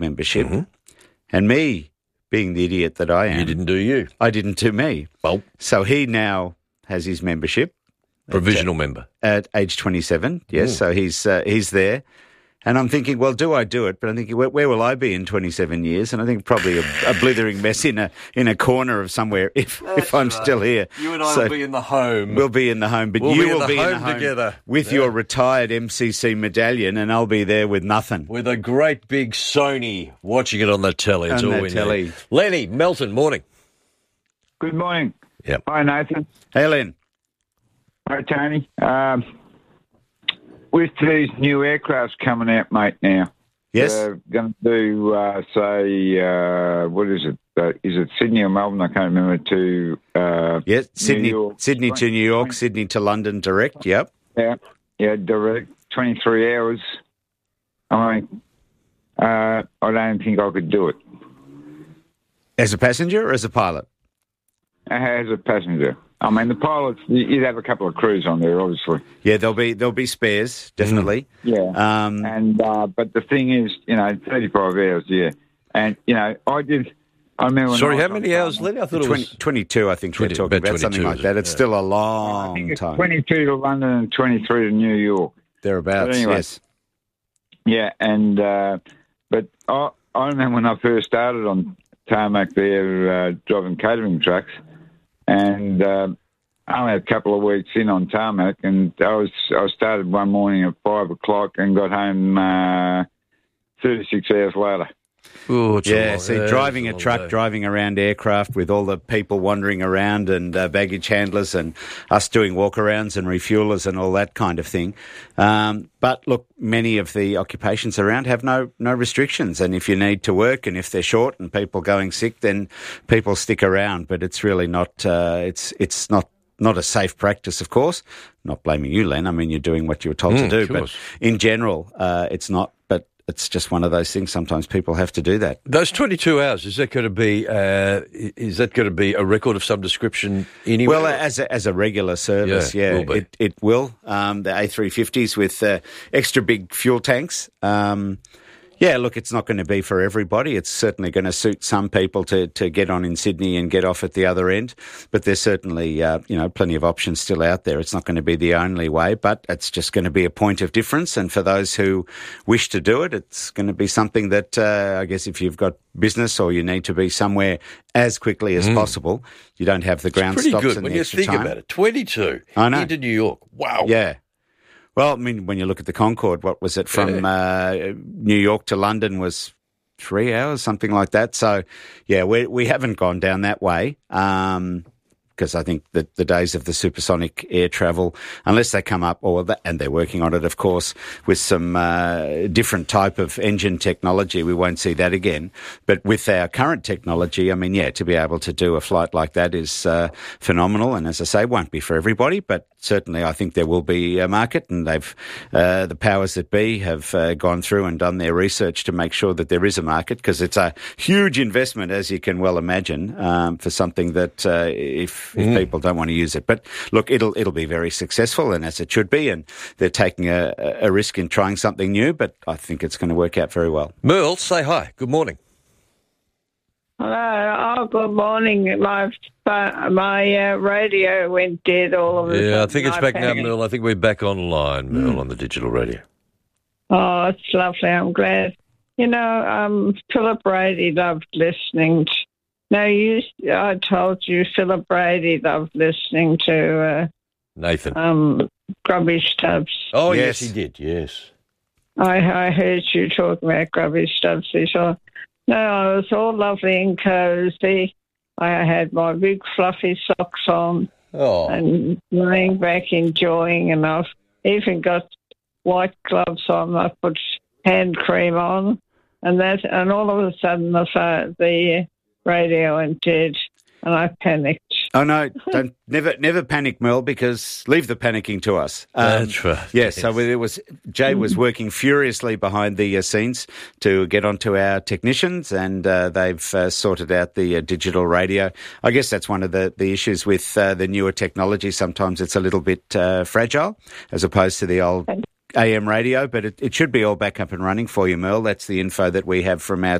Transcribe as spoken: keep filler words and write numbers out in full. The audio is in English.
membership, Mm-hmm. and me, being the idiot that I am, You didn't do you. I didn't do me. Well, So he now has his membership provisional member. at age twenty-seven. Yes, Mm. so he's uh, he's there. And I'm thinking, well, do I do it? But I'm thinking, where, where will I be in twenty-seven years? And I think probably a, a blithering mess in a in a corner of somewhere if if I'm still here. You and I So will be in the home. we'll be in the home, but We'll you be in will the be in the home home together. with Yeah. your retired M C C medallion, and I'll be there with nothing. With a great big Sony watching it on the telly. It's On all the we telly. need. Lenny, Melton, morning. Good morning. Yep. Hi, Nathan. Hey, Len. Hi, Tony. Um, with these new aircrafts coming out, mate, now. Yes. They're going to do, uh, say, uh, what is it? Uh, is it Sydney or Melbourne? I can't remember. To uh, Yes, Sydney, York. Sydney to New York, twenty Sydney to London direct. Yep. Yeah, yeah, direct, twenty-three hours. I mean, uh, I don't think I could do it As a passenger or as a pilot? as a passenger. I mean, the pilots, you'd have a couple of crews on there, obviously. Yeah, there'll be there'll be spares, definitely. Yeah. Um, And uh, but the thing is, you know, thirty-five hours, yeah. And you know, I did. I remember. When Sorry, I was how on many hours, Sunday, Lenny? I thought twenty, it was... twenty-two, I think twenty we're talking about about, something twenty-two, like is that. it? It's Yeah. still a I long think it's time. twenty-two to London and twenty-three to New York. Thereabouts, But anyway. yes. Yeah, and uh, but I, I remember when I first started on tarmac there, uh, driving catering trucks, and uh, I only had a couple of weeks in on tarmac, and I was I started one morning at five o'clock and got home uh, thirty-six hours later. Oh, it's a Yeah, long- see, yeah, driving it's a long truck, day. driving around aircraft with all the people wandering around and uh, baggage handlers and us doing walkarounds and refuelers and all that kind of thing. Um, but look, many of the occupations around have no no restrictions, and if you need to work and if they're short and people going sick, then people stick around. But it's really not. Uh, it's it's not. Not a safe practice, of course. Not blaming you, Len. I mean, you're doing what you were told Mm, to do. of But course. in general, uh, it's not. But it's just one of those things. Sometimes people have to do that. Those twenty-two hours, is that going to be uh, is that going to be a record of some description anywhere? Well, as a, as a regular service, Yeah, yeah, will be. it, it will. Um, the A three fifties with uh, extra big fuel tanks. Um, yeah, look, it's not going to be for everybody. It's certainly going to suit some people to, to get on in Sydney and get off at the other end. But there's certainly, uh, you know, plenty of options still out there. It's not going to be the only way, but it's just going to be a point of difference. And for those who wish to do it, it's going to be something that, uh, I guess, if you've got business or you need to be somewhere as quickly as possible, you don't have the ground Pretty stops good and when the you extra think time. about it. twenty-two I know. into New York. Wow. Yeah. Well, I mean, when you look at the Concorde, what was it from uh, New York to London was three hours, something like that. So, yeah, we we haven't gone down that way. Um, because I think that the days of the supersonic air travel, unless they come up, or that, and they're working on it, of course, with some uh, different type of engine technology, we won't see that again. But with our current technology, I mean, yeah, to be able to do a flight like that is uh, phenomenal. And as I say, won't be for everybody, but certainly I think there will be a market, and they've uh, the powers that be have uh, gone through and done their research to make sure that there is a market, because it's a huge investment, as you can well imagine, um, for something that uh, if, if people don't want to use it. But look, it'll it'll be very successful, and as it should be, and they're taking a, a risk in trying something new, but I think it's going to work out very well. Merle, say hi. Good morning. Hello. Oh, good morning. My my uh, radio went dead all of a sudden. Yeah, I think it's back now, panicked. Merle. I think we're back online, Merle, on the digital radio. Oh, it's lovely. I'm glad. You know, um, Philip Brady loved listening. To, no, you. I told you Philip Brady loved listening to uh, Nathan. um, Grubby Stubbs. Oh, yes. Yes. he did, yes. I, I heard you talking about Grubby Stubbs before. No, it was all lovely and cosy. I had my big fluffy socks on Oh, and laying back enjoying, and I've even got white gloves on. I put hand cream on, and that, and all of a sudden the phone, the radio went dead, and I panicked. Oh no! Don't never never panic, Merle, because leave the panicking to us. Um, That's right. Yes, so it was Jay was working furiously behind the uh, scenes to get onto our technicians, and uh, they've uh, sorted out the uh, digital radio. I guess that's one of the, the issues with uh, the newer technology. Sometimes it's a little bit uh, fragile, as opposed to the old A M radio, but it, it should be all back up and running for you, Merle. That's the info that we have from our